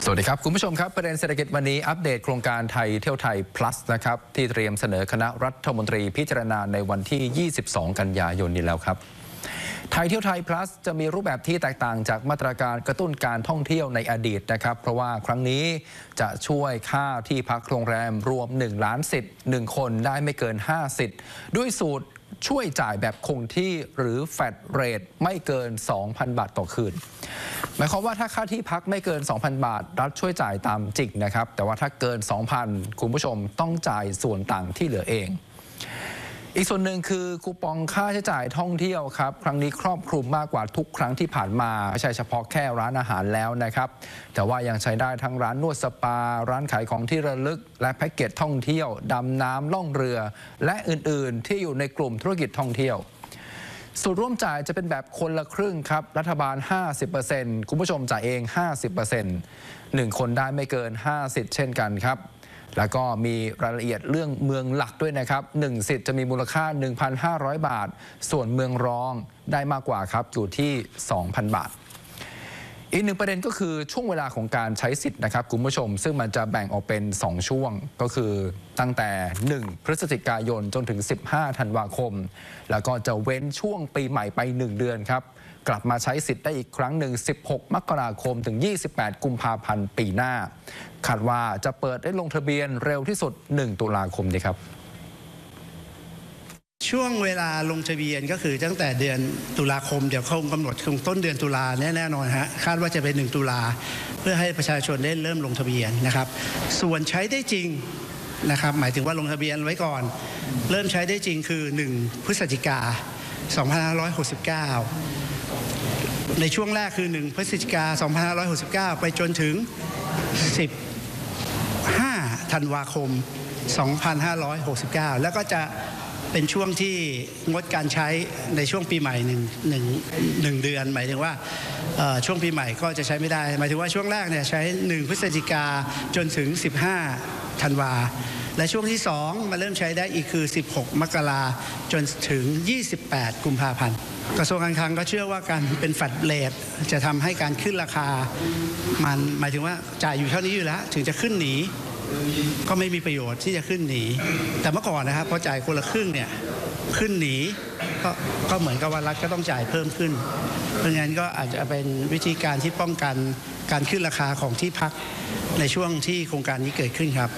สวัสดีครับคุณผู้ชมครับประเด็นเศรษฐกิจวันนี้อัปเดตโครงการไทยเที่ยวไทย plus นะครับที่เตรียมเสนอคณะรัฐมนตรีพิจารณาในวันที่ 22 กันยายนนี้แล้วครับไทยเที่ยวไทย plus จะมีรูปแบบที่แตกต่างจากมาตรการกระตุ้นการท่องเที่ยวในอดีตนะครับเพราะว่าครั้งนี้จะช่วยค่าที่พักโรงแรมรวม1 ล้านสิทธิ์1คนได้ไม่เกิน5สิทธิ์ด้วยสูตรช่วยจ่ายแบบคงที่หรือแฟลตเรทไม่เกิน 2,000 บาทต่อคืนหมายความว่าถ้าค่าที่พักไม่เกิน 2,000 บาทรัฐช่วยจ่ายตามจริงนะครับแต่ว่าถ้าเกิน 2,000 คุณผู้ชมต้องจ่ายส่วนต่างที่เหลือเองอีกส่วนหนึ่งคือคูปองค่าใช้จ่ายท่องเที่ยวครับครั้งนี้ครอบคลุมมากกว่าทุกครั้งที่ผ่านมาไม่ใช่เฉพาะแค่ร้านอาหารแล้วนะครับแต่ว่ายังใช้ได้ทั้งร้านนวดสปาร้านขายของที่ระลึกและแพ็กเกจท่องเที่ยวดำน้ำล่องเรือและอื่นๆที่อยู่ในกลุ่มธุรกิจท่องเที่ยวสูตรร่วมจ่ายจะเป็นแบบคนละครึ่งครับรัฐบาล 50% คุณผู้ชมจ่ายเอง 50% 1 คนได้ไม่เกิน5สิทธิ์เช่นกันครับแล้วก็มีรายละเอียดเรื่องเมืองหลักด้วยนะครับ1สิทธิ์จะมีมูลค่า 1,500 บาทส่วนเมืองรองได้มากกว่าครับอยู่ที่ 2,000 บาทอีกหนึ่งประเด็นก็คือช่วงเวลาของการใช้สิทธิ์นะครับคุณผู้ชมซึ่งมันจะแบ่งออกเป็น2ช่วงก็คือตั้งแต่1พฤศจิกายนจนถึง15ธันวาคมแล้วก็จะเว้นช่วงปีใหม่ไป1เดือนครับกลับมาใช้สิทธิ์ได้อีกครั้งหนึ่ง16มกราคมถึง28กุมภาพันธ์ปีหน้าคาดว่าจะเปิดได้ลงทะเบียนเร็วที่สุด1ตุลาคมนี้ครับช่วงเวลาลงทะเบียนก็คือตั้งแต่เดือนตุลาคมเดี๋ยวเขากำหนดต้นเดือนตุลาแน่นอนฮะคาดว่าจะเป็น1ตุลาเพื่อให้ประชาชนได้เริ่มลงทะเบียนนะครับส่วนใช้ได้จริงนะครับหมายถึงว่าลงทะเบียนไว้ก่อนเริ่มใช้ได้จริงคือ1พฤศจิกา2569ในช่วงแรกคือ1พฤศจิกา2569ไปจนถึง15ธันวาคม2569แล้วก็จะเป็นช่วงที่งดการใช้ในช่วงปีใหม่1เดือนหมายถึงว่าช่วงปีใหม่ก็จะใช้ไม่ได้หมายถึงว่าช่วงแรกเนี่ยใช้1พฤศจิกาจนถึง15ธันวาและช่วงที่2มาเริ่มใช้ได้อีกคือ16มกราจนถึง28กุมภาพันธ์กระทรวงการคลังก็เชื่อว่าการเป็นแฟลตเรทจะทำให้การขึ้นราคามันหมายถึงว่าจ่ายอยู่เท่านี้อยู่แล้วถึงจะขึ้นหนีก็ไม่มีประโยชน์ที่จะขึ้นหนีแต่เมื่อก่อนนะครับพอจ่ายคนละครึ่งเนี่ยขึ้นหนีก็เหมือนกับว่ารัฐก็ต้องจ่ายเพิ่มขึ้นเพราะงั้นก็อาจจะเป็นวิธีการที่ป้องกันการขึ้นราคาของที่พักในช่วงที่โครงการนี้เกิดขึ้นครับ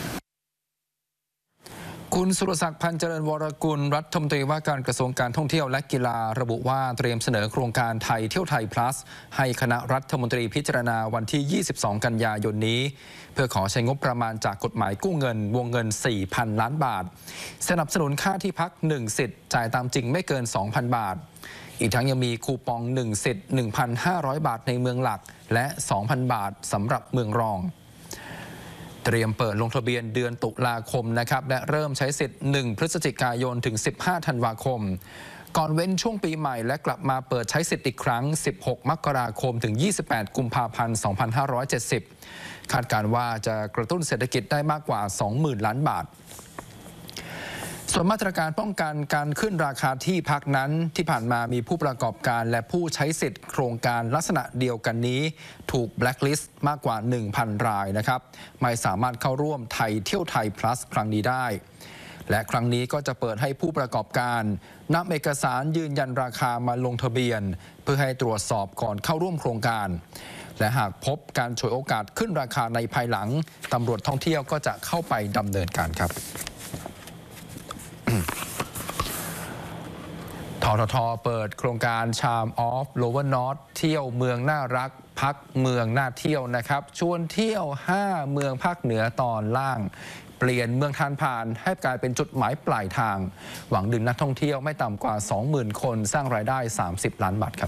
คุณสุรศักดิ์ พันเจริญวรกุลรัฐมนตรีว่าการกระทรวงการท่องเที่ยวและกีฬาระบุว่าเตรียมเสนอโครงการไทยเที่ยวไทย plus ให้คณะรัฐมนตรีพิจารณาวันที่ 22 กันยายนนี้เพื่อขอใช้งบประมาณจากกฎหมายกู้เงินวงเงิน 4,000 ล้านบาทสนับสนุนค่าที่พัก1สิทธิ์จ่ายตามจริงไม่เกิน 2,000 บาทอีกทั้งยังมีคูปอง1สิทธิ์ 1,500 บาทในเมืองหลักและ 2,000 บาทสำหรับเมืองรองเตรียมเปิดลงทะเบียนเดือนตุลาคมนะครับและเริ่มใช้สิทธิ์1พฤศจิกายนถึง15ธันวาคมก่อนเว้นช่วงปีใหม่และกลับมาเปิดใช้สิทธิ์อีกครั้ง16มกราคมถึง28กุมภาพันธ์2570คาดการณ์ว่าจะกระตุ้นเศรษฐกิจได้มากกว่า 20,000 ล้านบาทส่วนมาตรการป้องกันการขึ้นราคาที่พักนั้นที่ผ่านมามีผู้ประกอบการและผู้ใช้สิทธิ์โครงการลักษณะเดียวกันนี้ถูกแบล็คลิสต์มากกว่า 1,000 รายนะครับไม่สามารถเข้าร่วมไทยเที่ยวไทย plus ครั้งนี้ได้และครั้งนี้ก็จะเปิดให้ผู้ประกอบการนำเอกสารยืนยันราคามาลงทะเบียนเพื่อให้ตรวจสอบก่อนเข้าร่วมโครงการและหากพบการฉวยโอกาสขึ้นราคาในภายหลังตำรวจท่องเที่ยวก็จะเข้าไปดำเนินการครับททท.เปิดโครงการ Charm of Lower North เที่ยวเมืองน่ารักพักเมืองน่าเที่ยวนะครับชวนเที่ยว5เมืองภาคเหนือตอนล่างเปลี่ยนเมืองทานผ่านให้กลายเป็นจุดหมายปลายทางหวังดึงนักท่องเที่ยวไม่ต่ำกว่า 20,000 คนสร้างรายได้30 ล้านบาทครับ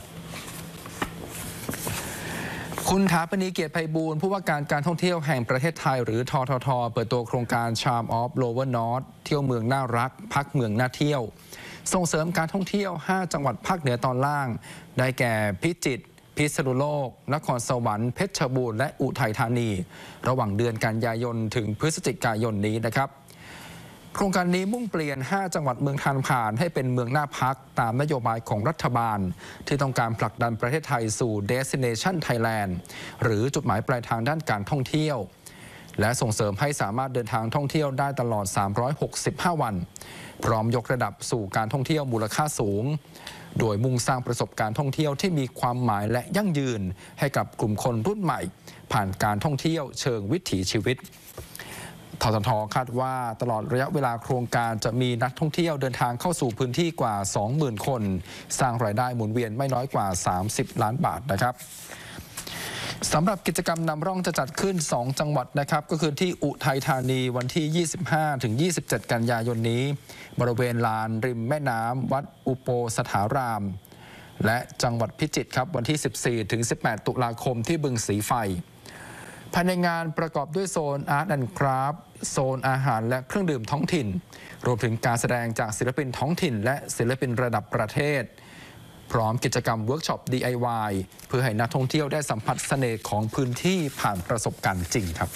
คุณถาปณีเกียรติไพบูลย์ผู้ว่าการท่องเที่ยวแห่งประเทศไทยหรือททท.เปิดตัวโครงการ Charm of Lower North เที่ยวเมืองน่ารักพักเมืองน่าเที่ยวส่งเสริมการท่องเที่ยว5จังหวัดภาคเหนือตอนล่างได้แก่พิจิตรพิษณุโลกนครสวรรค์เพชรบูรณ์และอุทัยธานีระหว่างเดือนกันยายนถึงพฤศจิกายนนี้นะครับโครงการนี้มุ่งเปลี่ยน 5 จังหวัดเมืองทางผ่านให้เป็นเมืองน่าพักตามนโยบายของรัฐบาลที่ต้องการผลักดันประเทศไทยสู่ Destination Thailand หรือจุดหมายปลายทางด้านการท่องเที่ยวและส่งเสริมให้สามารถเดินทางท่องเที่ยวได้ตลอด 365 วันพร้อมยกระดับสู่การท่องเที่ยวมูลค่าสูงโดยมุ่งสร้างประสบการณ์ท่องเที่ยวที่มีความหมายและยั่งยืนให้กับกลุ่มคนรุ่นใหม่ผ่านการท่องเที่ยวเชิงวิถีชีวิตททท.คาดว่าตลอดระยะเวลาโครงการจะมีนักท่องเที่ยวเดินทางเข้าสู่พื้นที่กว่า 20,000 คนสร้างรายได้หมุนเวียนไม่น้อยกว่า30 ล้านบาทนะครับสำหรับกิจกรรมนำร่องจะจัดขึ้น 2 จังหวัดนะครับก็คือที่อุทัยธานีวันที่ 25-27 กันยายนนี้บริเวณลานริมแม่น้ำวัดอุโปสถารามและจังหวัดพิจิตรครับวันที่ 14-18 ตุลาคมที่บึงสีไฟภายในงานประกอบด้วยโซนอาร์ตแอนด์คราฟต์โซนอาหารและเครื่องดื่มท้องถิ่นรวมถึงการแสดงจากศิลปินท้องถิ่นและศิลปินระดับประเทศพร้อมกิจกรรมเวิร์กช็อป DIY เพื่อให้นักท่องเที่ยวได้สัมผัสเสน่ห์ของพื้นที่ผ่านประสบการณ์จริงครับ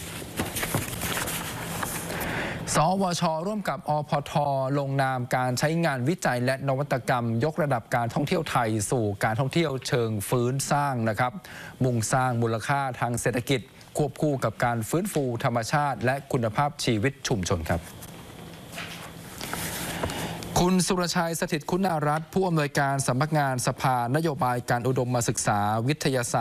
สวช.ร่วมกับอพท.ลงนามการใช้งานวิจัยและนวัตกรรมยกระดับการท่องเที่ยวไทยสู่การท่องเที่ยวเชิงฟื้นสร้างนะครับมุ่งสร้างมูลค่าทางเศรษฐกิจควบคู่กับการฟื้นฟูธรรมชาติและคุณภาพชีวิตชุมชนครับคุณสุรชัยสถิตคุณารัตน์ผู้อำนวยการสำนักงานสภานโยบายการอุดมศึกษาวิทยาศาสตร์